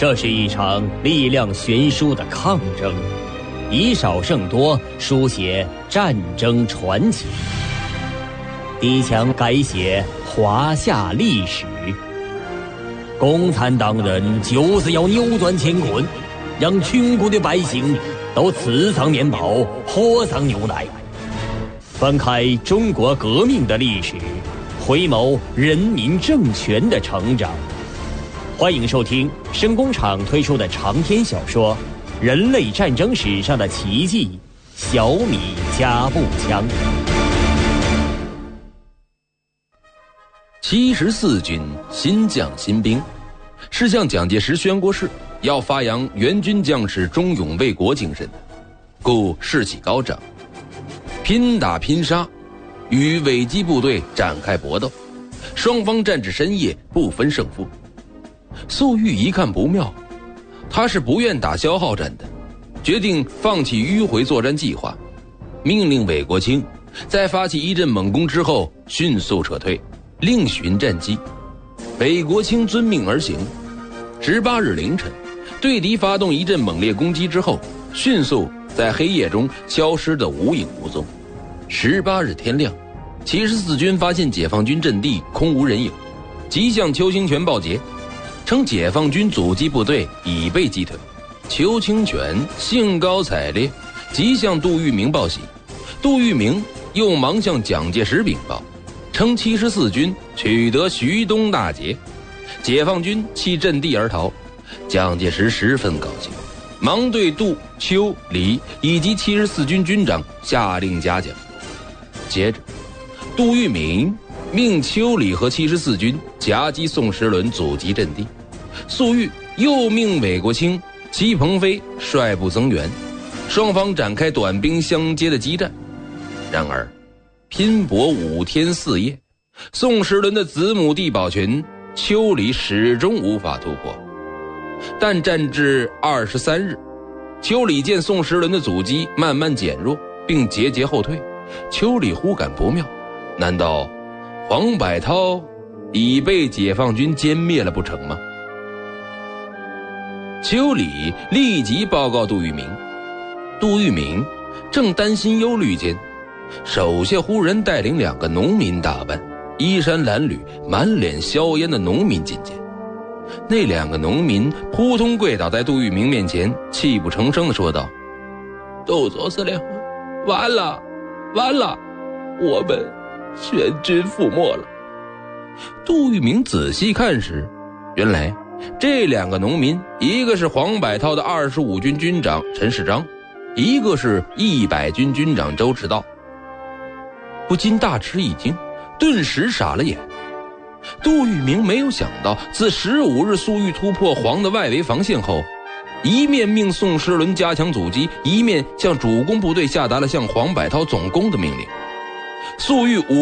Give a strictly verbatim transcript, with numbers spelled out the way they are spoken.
这是一场力量悬殊的抗争，以少胜多，书写战争传奇。李强改写华夏历史。共产党人就是要扭转乾坤，让全国的百姓都吃上面包，喝上牛奶。翻开中国革命的历史，回眸人民政权的成长。欢迎收听声工厂推出的长篇小说《人类战争史上的奇迹》，小米加步枪。 七十四军新将新兵，是向蒋介石宣过誓，要发扬援军将士忠勇为国精神的，故士气高涨，拼打拼杀，与伪击部队展开搏斗，双方战至深夜，不分胜负。粟裕一看不妙，他是不愿打消耗战的，决定放弃迂回作战计划，命令韦国清在发起一阵猛攻之后迅速撤退，另寻战机。韦国清遵命而行。十八日凌晨，对敌发动一阵猛烈攻击之后，迅速在黑夜中消失得无影无踪。十八日天亮，七十四军发现解放军阵地空无人影，即向邱清泉报捷，称解放军阻击部队已被击退。邱清泉兴高采烈，即向杜聿明报喜。杜聿明又忙向蒋介石禀报，称七十四军取得徐东大捷，解放军弃阵地而逃。蒋介石十分高兴，忙对杜、邱、李以及七十四军军长下令嘉奖。接着，杜聿明命邱、李和七十四军夹击宋时轮阻击阵地，粟裕又命韦国清、戚鹏飞率部增援，双方展开短兵相接的激战。然而拼搏五天四夜，宋时轮的子母地保群邱李始终无法突破。但战至二十三日，邱李见宋时轮的阻击慢慢减弱，并节节后退，邱李忽感不妙，难道黄百韬已被解放军歼灭了不成吗？邱李立即报告杜聿明，杜聿明正担心忧虑间，手下忽然带领两个农民打扮，衣衫褴褛、满脸硝烟的农民进见。那两个农民扑通跪倒在杜聿明面前，泣不成声地说道：“杜总司令，完了，完了，我们全军覆没了。”杜聿明仔细看时，原来这两个农民，一个是黄百韬的二十五军军长陈世章，一个是一百军军长周迟道。不禁大吃一惊，顿时傻了眼。杜聿明没有想到，自十五日粟裕突破黄的外围防线后，一面命宋时轮加强阻击，一面向主攻部队下达了向黄百韬总攻的命令。粟裕五